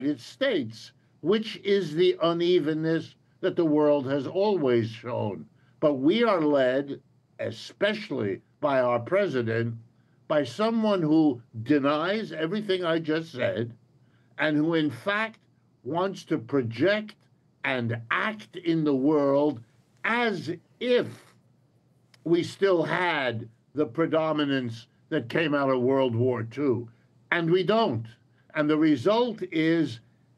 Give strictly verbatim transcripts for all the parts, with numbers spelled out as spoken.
United States, which is the unevenness that the world has always shown. But we are led, especially by our president, by someone who denies everything I just said and who, in fact, wants to project and act in the world as if we still had the predominance that came out of World War Two. And we don't. And the result is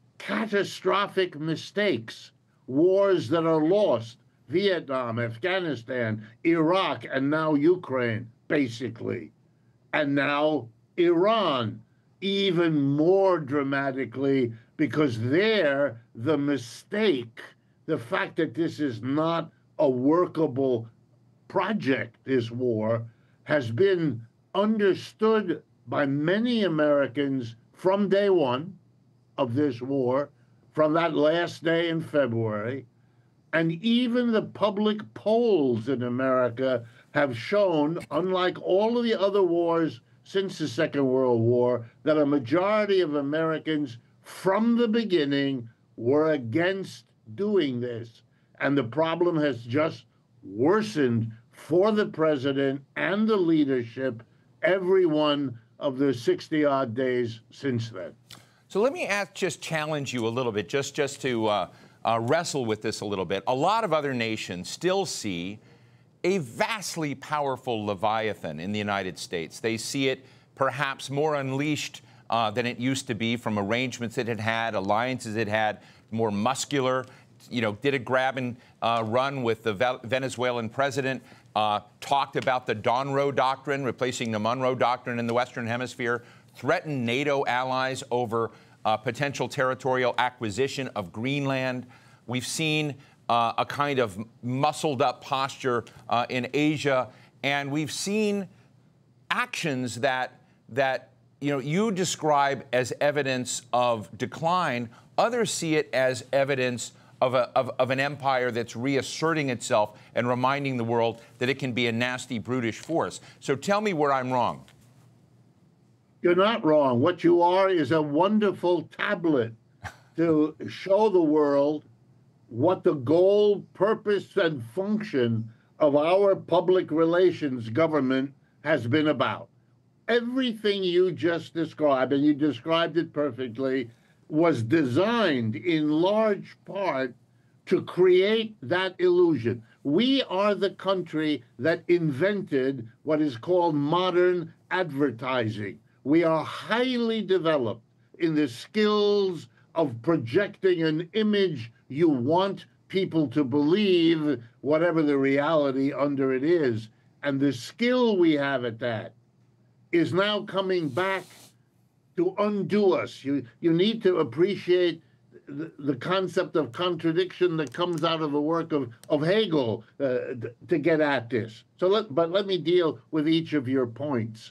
catastrophic mistakes, wars that are lost, Vietnam, Afghanistan, Iraq, and now Ukraine, basically. And now Iran, even more dramatically, because there, the mistake, the fact that this is not a workable project, this war, has been understood by many Americans from day one of this war, from that last day in February. And even the public polls in America have shown, unlike all of the other wars since the Second World War, that a majority of Americans from the beginning were against doing this. And the problem has just worsened for the president and the leadership every one of the sixty odd days since then. So let me ask, just challenge you a little bit, just, just to uh, uh, wrestle with this a little bit. A lot of other nations still see a vastly powerful Leviathan in the United States. They see it perhaps more unleashed uh, than it used to be from arrangements it had had, alliances it had, more muscular. You know, did a grab and uh, run with the Venezuelan president, uh, talked about the Donroe Doctrine, replacing the Monroe Doctrine in the Western Hemisphere, threatened NATO allies over uh, potential territorial acquisition of Greenland. We've seen uh, a kind of muscled up posture uh, in Asia, and we've seen actions that, that you know, you describe as evidence of decline. Others see it as evidence Of, a, of, of an empire that's reasserting itself and reminding the world that it can be a nasty, brutish force. So tell me where I'm wrong. You're not wrong. What you are is a wonderful tablet to show the world what the goal, purpose, and function of our public relations government has been about. Everything you just described, and you described it perfectly, was designed in large part to create that illusion. We are the country that invented what is called modern advertising. We are highly developed in the skills of projecting an image you want people to believe, whatever the reality under it is. And the skill we have at that is now coming back to undo us. You, you need to appreciate the, the concept of contradiction that comes out of the work of, of Hegel uh, to get at this. So let, but let me deal with each of your points.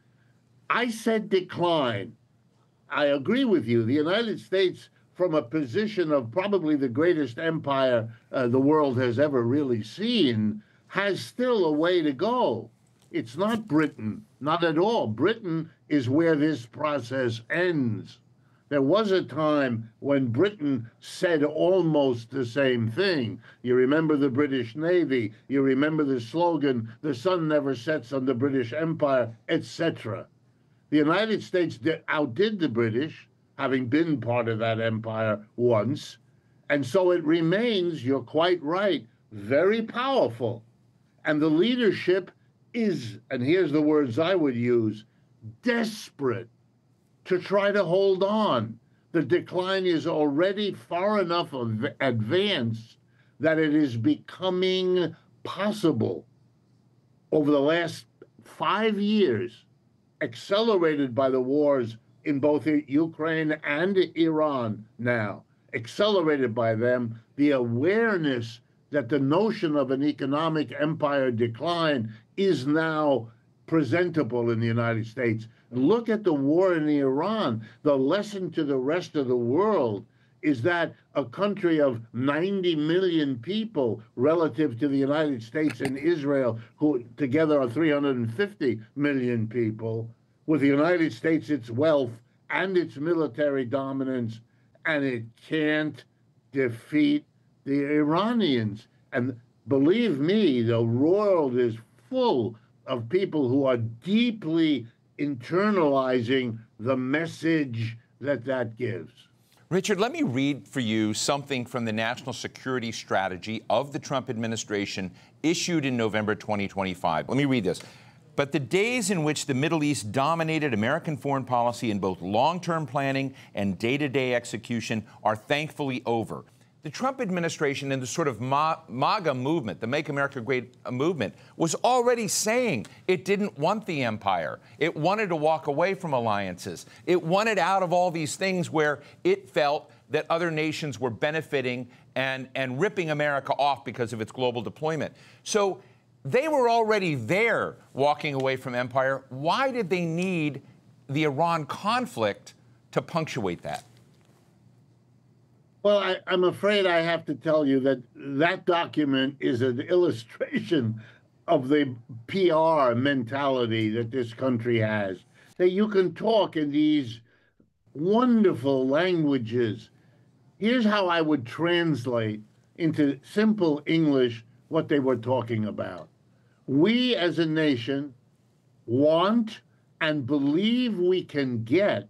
I said decline. I agree with you. The United States, from a position of probably the greatest empire uh, the world has ever really seen, has still a way to go. It's not Britain, not at all. Britain is where this process ends. There was a time when Britain said almost the same thing. You remember the British Navy, you remember the slogan, the sun never sets on the British Empire, et cetera. The United States did, outdid the British, having been part of that empire once, and so it remains, you're quite right, very powerful. And the leadership is, and here's the words I would use, desperate to try to hold on. The decline is already far enough advanced that it is becoming possible over the last five years, accelerated by the wars in both Ukraine and Iran now, accelerated by them, the awareness that the notion of an economic empire decline is now presentable in the United States. Look at the war in Iran. The lesson to the rest of the world is that a country of ninety million people relative to the United States and Israel, who together are three hundred fifty million people, with the United States, its wealth and its military dominance, and it can't defeat the Iranians. And believe me, the world is full of people who are deeply internalizing the message that that gives. Richard, let me read for you something from the National Security Strategy of the Trump administration issued in November twenty twenty-five. Let me read this. But the days in which the Middle East dominated American foreign policy in both long-term planning and day-to-day execution are thankfully over. The Trump administration and the sort of MAGA movement, the Make America Great movement, was already saying it didn't want the empire. It wanted to walk away from alliances. It wanted out of all these things where it felt that other nations were benefiting and, and ripping America off because of its global deployment. So they were already there walking away from empire. Why did they need the Iran conflict to punctuate that? Well, I, I'm afraid I have to tell you that that document is an illustration of the P R mentality that this country has. That you can talk in these wonderful languages. Here's how I would translate into simple English what they were talking about. We as a nation want and believe we can get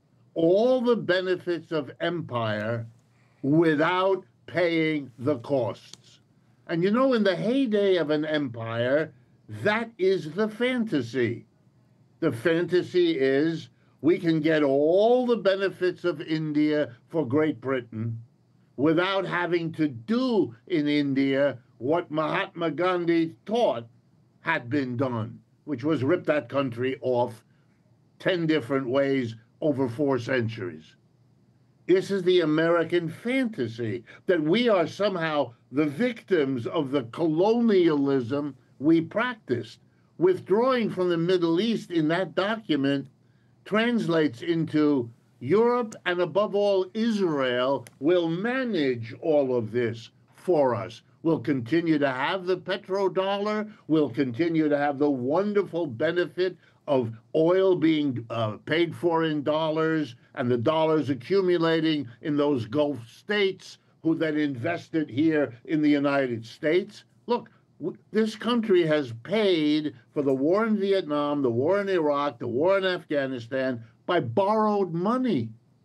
all the benefits of empire without paying the costs. And you know, in the heyday of an empire, that is the fantasy. The fantasy is we can get all the benefits of India for Great Britain without having to do in India what Mahatma Gandhi thought had been done, which was rip that country off ten different ways over four centuries. This is the American fantasy, that we are somehow the victims of the colonialism we practiced. Withdrawing from the Middle East in that document translates into Europe and above all Israel will manage all of this for us. We'll continue to have the petrodollar. We'll continue to have the wonderful benefit of oil being uh, paid for in dollars and the dollars accumulating in those Gulf states who then invested here in the United States. Look, w- this country has paid for the war in Vietnam, the war in Iraq, the war in Afghanistan by borrowed money.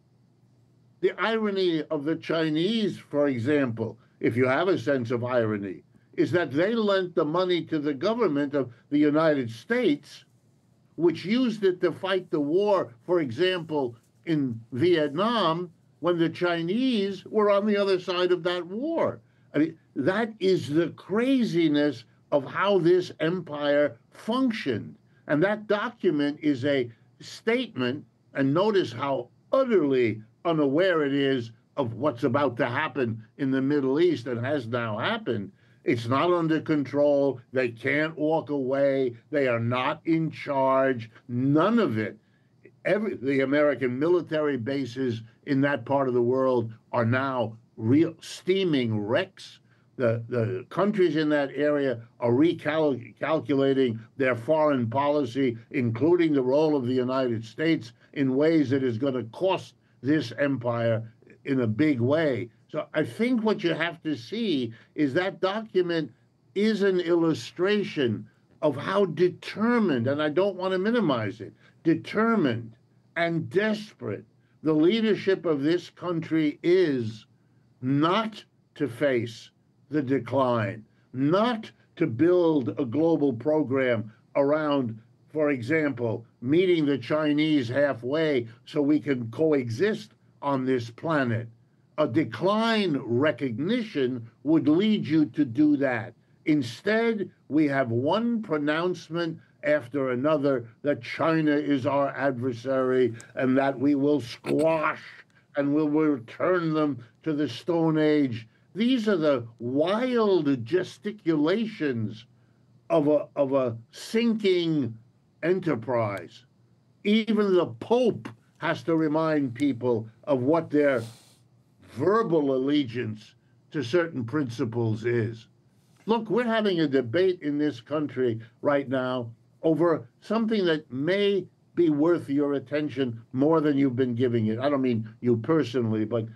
The irony of the Chinese, for example, if you have a sense of irony, is that they lent the money to the government of the United States, which used it to fight the war, for example, in Vietnam, when the Chinese were on the other side of that war. I mean, that is the craziness of how this empire functioned. And that document is a statement, and notice how utterly unaware it is of what's about to happen in the Middle East and has now happened. It's not under control. They can't walk away. They are not in charge. None of it. Every, the American military bases in that part of the world are now real steaming wrecks. The, the countries in that area are recalculating their foreign policy, including the role of the United States, in ways that is going to cost this empire in a big way. So I think what you have to see is that document is an illustration of how determined, and I don't want to minimize it, determined and desperate the leadership of this country is not to face the decline, not to build a global program around, for example, meeting the Chinese halfway so we can coexist on this planet. A decline recognition would lead you to do that. Instead, we have one pronouncement after another that China is our adversary and that we will squash and we'll return them to the Stone Age. These are the wild gesticulations of a, of a sinking enterprise. Even the Pope has to remind people of what their verbal allegiance to certain principles is. Look, we're having a debate in this country right now over something that may be worth your attention more than you've been giving it. I don't mean you personally, but